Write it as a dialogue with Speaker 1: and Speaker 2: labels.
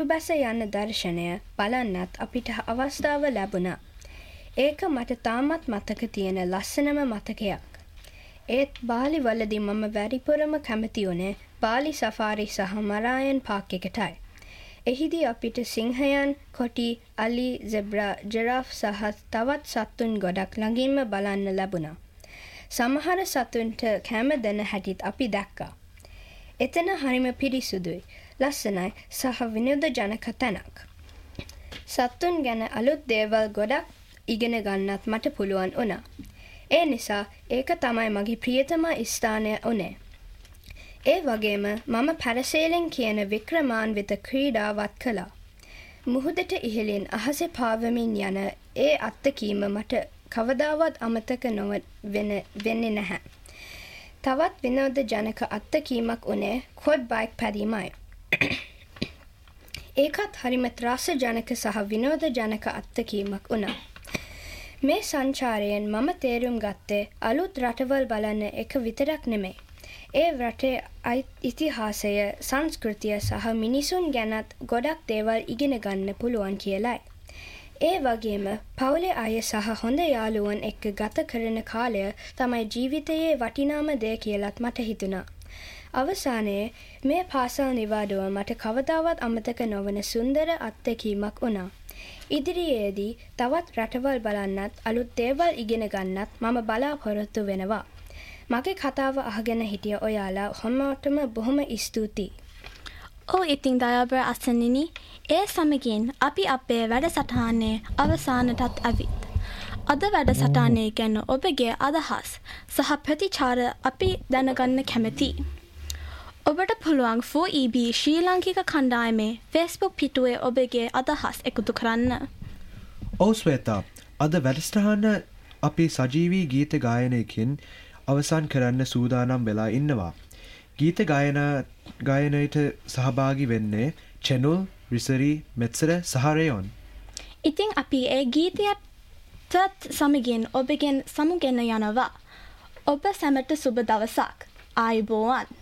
Speaker 1: බැස යන දර්ශනය බලන්නත් අපිට අවස්ථාව ලැබුණා. ඒක මට තාමත් මතක තියෙන ලස්සනම මතකයක්. ඒත් බාලි වලදී මම වැඩිපුරම කැමති වුණේ බාලි සෆාරි සහ මරායන් පාක් එකටයි. එහිදී අපිට සිංහයන්, කොටි, අලි, සෙබ්‍රා, ජිරාෆ් සහ තවත් සත්තුන් ගොඩක් ළඟින්ම බලන්න ලැබුණා. සමහර සතුන්ට කැම දෙන හැටිත් අපි දැක්කා. එතන හරිම පිරිසුදුයි, ලස්සනයි සහ විනෝදජනක තැනක්. සත්තුන් ගැන අලුත් දේවල් ගොඩක් ඉගෙන ගන්නත් මට පුළුවන් වුණා. ඒ නිසා ඒක තමයි මගේ ප්‍රියතම ස්ථානය වුණේ. ඒ වගේම මම පැරසේලින් කියන වික්‍රමාන්විත ක්‍රීඩාවත් කළා. මුහුදට ඉහළින් අහසේ පාවමින් යන ඒ අත්දැකීම මට කවදාවත් අමතක වෙන්නේ නැහැ. තවත් විනෝදජනක අත්දැකීමක් වුණේ quad bike පැදීමයි. ඒකත් හරිම ත්‍රාසජනක සහ විනෝදජනක අත්දැකීමක් වුණා. මේ සංචාරයෙන් මම තේරුම් ගත්තේ අලුත් රටවල් බලන එක විතරක් නෙමෙයි. ඒ රටේ ඉතිහාසය, සංස්කෘතිය සහ මිනිසුන් ගැනත් ගොඩක් දේවල් ඉගෙන ගන්න පුළුවන් කියලයි. ඒ වගේම පවුලේ අය සහ හොඳ යාළුවන් එක්ක ගත කරන කාලය තමයි ජීවිතයේ වටිනාම දේ කියලත් මට හිතුණා. අවසානයේ මේ පාසල් නිවාඩුව මට කවදාවත් අමතක නොවන සුන්දර අත්දැකීමක් වුණා. ඉදිරියේදී තවත් රටවල් බලන්නත් අලුත් දේවල් ඉගෙන ගන්නත් මම බලාපොරොත්තු වෙනවා. මගේ කතාව අහගෙන හිටිය ඔයාලා හැමෝටම බොහොම ස්තුතියි.
Speaker 2: ඉතින් දයාබර අසන්නනි, ඒ සමගින් අපි අපේ වැඩසටහනේ අවසානටත් ඇවිත්. අද වැඩසටහනේ ගැන ඔබගේ අදහස් සහ ප්‍රතිචාර අපි දැනගන්න කැමතියි. ඔබට පුළුවන් 4EB ශ්‍රී ලාංකික කණ්ඩායමේ Facebook පිටුවේ ඔබගේ අදහස් එකතු කරන්න.
Speaker 3: ඔව් ශ්වේතා, අද වැඩසටහන අපි සජීවී ගීත ගායනයකින් අවසන් කරන්න සූදානම් වෙලා ඉන්නවා. ගීත ගායනයට සහභාගී වෙන්නේ චෙනුල්, රිසරි, මෙත්සර සහ රේයොන්.
Speaker 2: ඉතින් අපි ඒ ගීතයත් සමගින් ඔබගෙන් සමුගෙන යනවා. ඔබ සැමට සුබ දවසක්. ආයුබෝවන්.